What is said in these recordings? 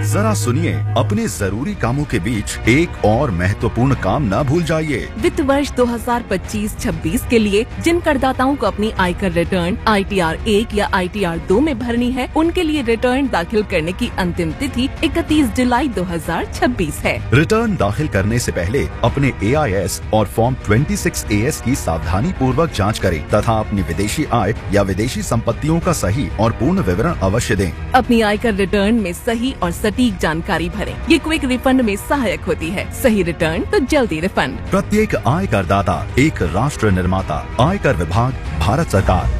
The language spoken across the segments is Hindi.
जरा सुनिए, अपने जरूरी कामों के बीच एक और महत्वपूर्ण काम न भूल जाइए। वित्त वर्ष 2025-26 के लिए जिन करदाताओं को अपनी आयकर रिटर्न ITR 1 या ITR 2 में भरनी है, उनके लिए रिटर्न दाखिल करने की अंतिम तिथि 31 जुलाई 2026 है। रिटर्न दाखिल करने से पहले अपने AIS और फॉर्म 26AS की सावधानी पूर्वक जाँच करें तथा अपनी विदेशी आय या विदेशी संपत्तियों का सही और पूर्ण विवरण अवश्य दें। अपनी आयकर रिटर्न में सही और सटीक जानकारी भरें। ये क्विक रिफंड में सहायक होती है। सही रिटर्न तो जल्दी रिफंड। प्रत्येक आयकर दाता एक राष्ट्र निर्माता। आयकर विभाग, भारत सरकार।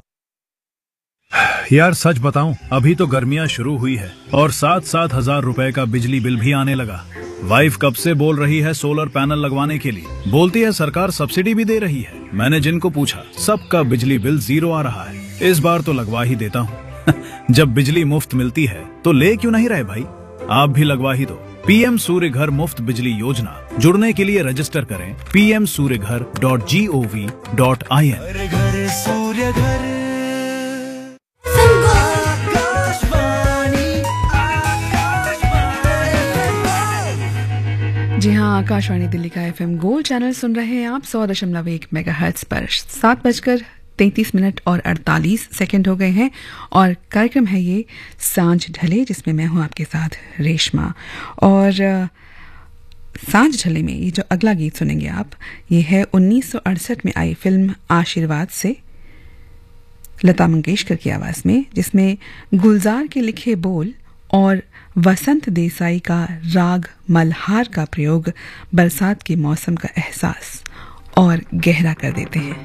यार सच बताऊं, अभी तो गर्मियां शुरू हुई है और 7-7 हजार रुपए का बिजली बिल भी आने लगा। वाइफ कब से बोल रही है सोलर पैनल लगवाने के लिए। बोलती है सरकार सब्सिडी भी दे रही है। मैंने जिनको पूछा सबका बिजली बिल 0 आ रहा है। इस बार तो लगवा ही देता हूँ। जब बिजली मुफ्त मिलती है तो ले क्यों नहीं रहे भाई, आप भी लगवा ही दो। PM सूर्य घर मुफ्त बिजली योजना, जुड़ने के लिए रजिस्टर करें pmsuryaghar.gov.in। जी हाँ, आकाशवाणी दिल्ली का FM गोल्ड चैनल सुन रहे हैं आप 100.1 मेगाहर्ट्ज पर। 7:33 और 48 सेकंड हो गए हैं और कार्यक्रम है ये सांझ ढले, जिसमें मैं हूँ आपके साथ रेशमा। और सांझ ढले में ये जो अगला गीत सुनेंगे आप, ये है 1968 में आई फिल्म आशीर्वाद से लता मंगेशकर की आवाज़ में, जिसमें गुलजार के लिखे बोल और वसंत देसाई का राग मल्हार का प्रयोग बरसात के मौसम का एहसास और गहरा कर देते हैं।